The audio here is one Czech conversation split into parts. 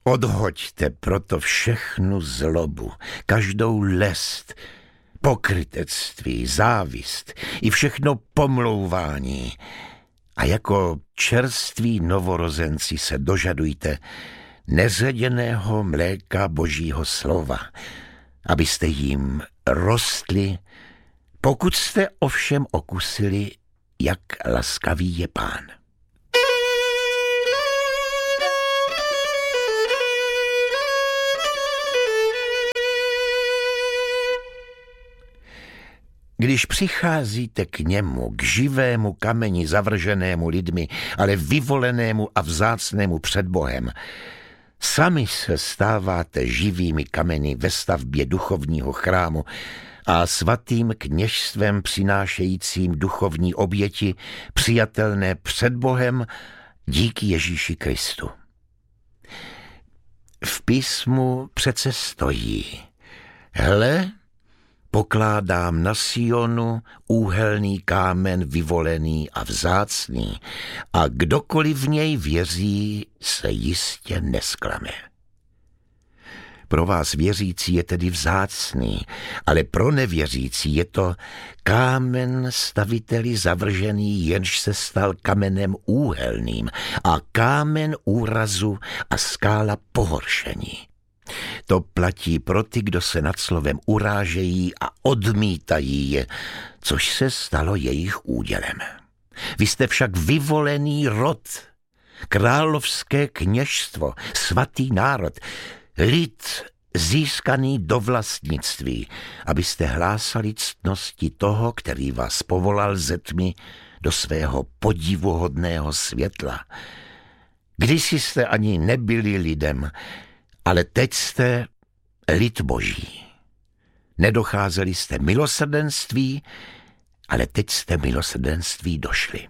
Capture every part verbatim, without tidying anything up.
Odhoďte proto všechnu zlobu, každou lest, pokrytectví, závist i všechno pomlouvání. A jako čerství novorozenci se dožadujte neředěného mléka Božího slova, abyste jím rostli, pokud jste ovšem okusili, jak laskavý je Pán. Když přicházíte k němu, k živému kameni zavrženému lidmi, ale vyvolenému a vzácnému před Bohem, sami se stáváte živými kameny ve stavbě duchovního chrámu a svatým kněžstvem přinášejícím duchovní oběti, přijatelné před Bohem díky Ježíši Kristu. V písmu přece stojí: Hle, pokládám na Sionu úhelný kámen vyvolený a vzácný a kdokoliv v něj věří, se jistě nesklame. Pro vás věřící je tedy vzácný, ale pro nevěřící je to kámen staviteli zavržený, jenž se stal kamenem úhelným a kámen úrazu a skála pohoršení. To platí pro ty, kdo se nad slovem urážejí a odmítají je, což se stalo jejich údělem. Vy jste však vyvolený rod, královské kněžstvo, svatý národ, lid získaný do vlastnictví, abyste hlásali ctnosti toho, který vás povolal ze tmy do svého podivuhodného světla. Kdysi jste ani nebyli lidem, ale teď jste lid Boží. Nedocházeli jste milosrdenství, ale teď jste milosrdenství došli.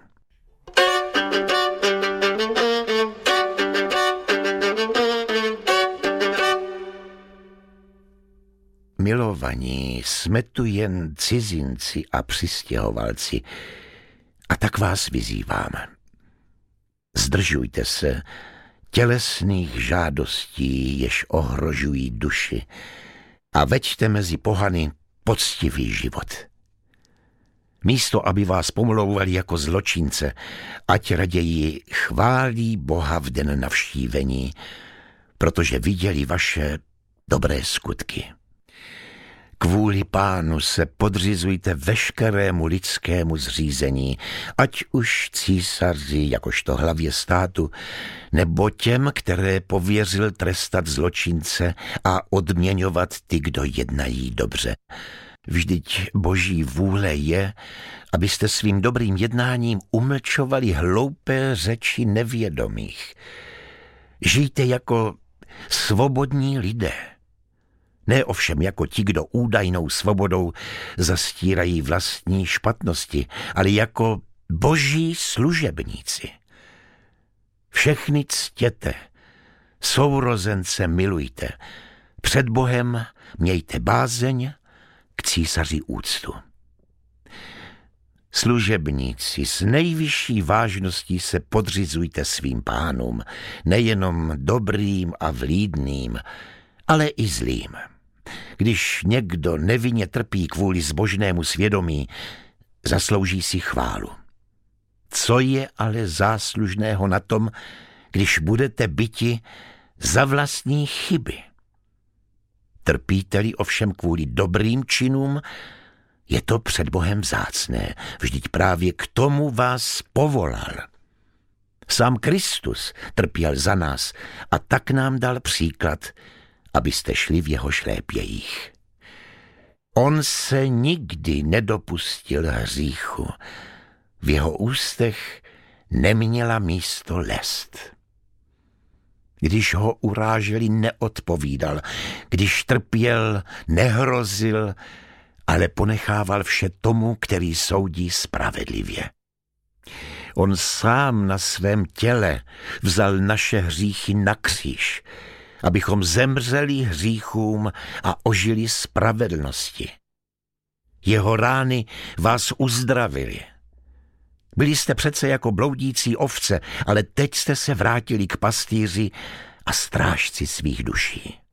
Milovaní, jsme tu jen cizinci a přistěhovalci, a tak vás vyzývám. Zdržujte se tělesných žádostí, jež ohrožují duši, a veďte mezi pohany poctivý život. Místo, aby vás pomlouvali jako zločince, ať raději chválí Boha v den navštívení, protože viděli vaše dobré skutky. Kvůli Pánu se podřizujte veškerému lidskému zřízení, ať už císaři jakožto hlavě státu, nebo těm, které pověřil trestat zločince a odměňovat ty, kdo jednají dobře. Vždyť Boží vůle je, abyste svým dobrým jednáním umlčovali hloupé řeči nevědomých. Žijte jako svobodní lidé. Ne ovšem jako ti, kdo údajnou svobodou zastírají vlastní špatnosti, ale jako Boží služebníci. Všechny ctěte, sourozence milujte, před Bohem mějte bázeň, k císaři úctu. Služebníci, s nejvyšší vážností se podřizujte svým pánům, nejenom dobrým a vlídným, ale i zlým. Když někdo nevinně trpí kvůli zbožnému svědomí, zaslouží si chválu. Co je ale záslužného na tom, když budete byti za vlastní chyby? Trpíte-li ovšem kvůli dobrým činům, je to před Bohem vzácné, vždyť právě k tomu vás povolal. Sám Kristus trpěl za nás a tak nám dal příklad, abyste šli v jeho šlépějích. On se nikdy nedopustil hříchu, v jeho ústech neměla místo lest. Když ho uráželi, neodpovídal, když trpěl, nehrozil, ale ponechával vše tomu, který soudí spravedlivě. On sám na svém těle vzal naše hříchy na kříž, abychom zemřeli hříchům a ožili spravedlnosti. Jeho rány vás uzdravily. Byli jste přece jako bloudící ovce, ale teď jste se vrátili k pastýři a strážci svých duší.